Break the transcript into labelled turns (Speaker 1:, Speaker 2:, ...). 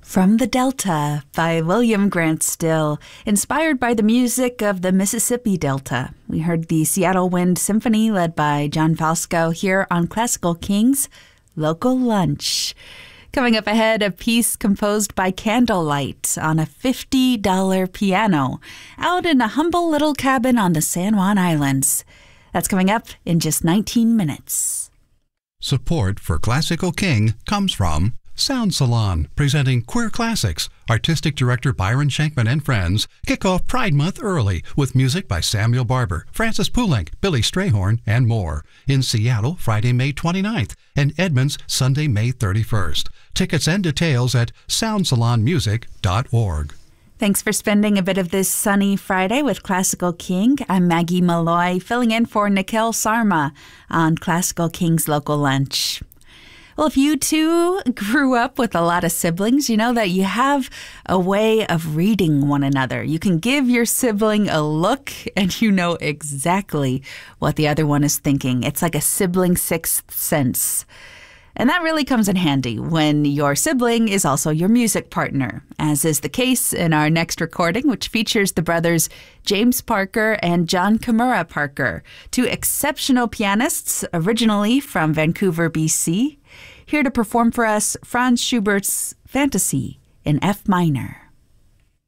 Speaker 1: From the Delta by William Grant Still, inspired by the music of the Mississippi Delta. We heard the Seattle Wind Symphony led by John Fosco here on Classical Kings Local Lunch. Coming up ahead, a piece composed by Candlelight on a $50 piano out in a humble little cabin on the San Juan Islands. That's coming up in just 19 minutes.
Speaker 2: Support for Classical King comes from Sound Salon, presenting Queer Classics. Artistic director Byron Shankman and friends kick off Pride Month early with music by Samuel Barber, Francis Poulenc, Billy Strayhorn, and more. In Seattle, Friday, May 29th, and Edmonds, Sunday, May 31st. Tickets and details at soundsalonmusic.org.
Speaker 1: Thanks for spending a bit of this sunny Friday with Classical King. I'm Maggie Malloy, filling in for Nikhil Sarma on Classical King's Local Lunch. Well, if you too grew up with a lot of siblings, you know that you have a way of reading one another. You can give your sibling a look and you know exactly what the other one is thinking. It's like a sibling sixth sense. And that really comes in handy when your sibling is also your music partner, as is the case in our next recording, which features the brothers James Parker and John Kimura Parker, two exceptional pianists originally from Vancouver, BC. Here to perform for us, Franz Schubert's Fantasy in F minor.